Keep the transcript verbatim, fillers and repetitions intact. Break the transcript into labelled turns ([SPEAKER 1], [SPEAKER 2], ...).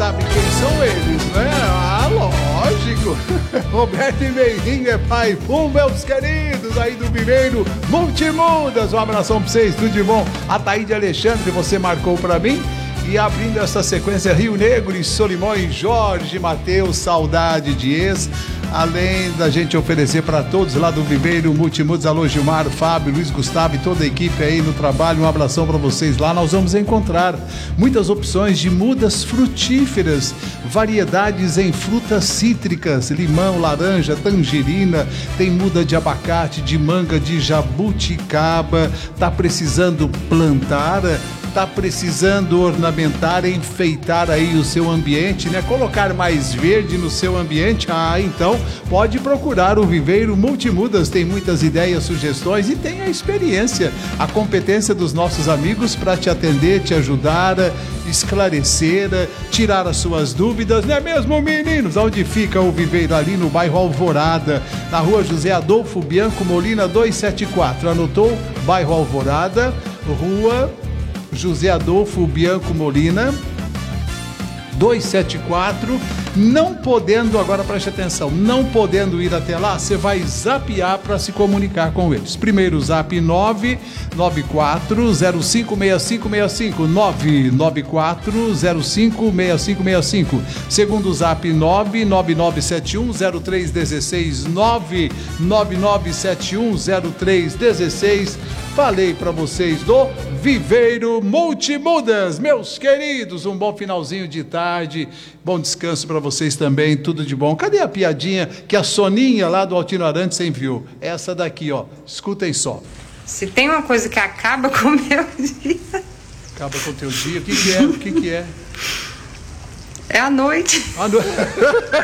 [SPEAKER 1] sabe quem são eles, né? Ah, lógico. Roberto e Meirinho é pai. Um, meus queridos aí do Viveiro Multimudas. Um abração pra vocês, tudo de bom. A Taíde Alexandre, você marcou pra mim. E abrindo essa sequência, Rio Negro e Solimões, Jorge Mateus, saudade de ex. Além da gente oferecer para todos lá do Viveiro Multimudos, alô Gilmar, Fábio, Luiz Gustavo e toda a equipe aí no trabalho, um abração para vocês lá. Nós vamos encontrar muitas opções de mudas frutíferas, variedades em frutas cítricas, limão, laranja, tangerina, tem muda de abacate, de manga, de jabuticaba. Tá precisando plantar? Tá precisando ornamentar, enfeitar aí o seu ambiente, né? Colocar mais verde no seu ambiente? Ah, então pode procurar o Viveiro Multimudas, tem muitas ideias, sugestões e tem a experiência, a competência dos nossos amigos para te atender, te ajudar, esclarecer, tirar as suas dúvidas, não é mesmo, meninos? Onde fica o Viveiro? Ali no bairro Alvorada, na rua José Adolfo Bianco Molina duzentos e setenta e quatro. Anotou? Bairro Alvorada, rua José Adolfo Bianco Molina, duzentos e setenta e quatro. Não podendo, agora preste atenção, não podendo ir até lá, você vai zapear para se comunicar com eles. Primeiro zap nove nove quatro zero cinco seis cinco seis cinco, nove nove quatro zero cinco seis cinco seis cinco. Segundo zap nove nove nove sete um zero três um seis, nove nove nove sete um zero três um seis. Falei para vocês do Viveiro Multimudas, meus queridos, um bom finalzinho de tarde, bom descanso para vocês também, tudo de bom. Cadê a piadinha que a Soninha lá do Altino Arantes enviou? Essa daqui, ó, escutem só.
[SPEAKER 2] Se tem uma coisa que acaba com o meu dia...
[SPEAKER 1] Acaba com o teu dia? O que que é? O que que é?
[SPEAKER 2] É a noite.
[SPEAKER 1] A noite.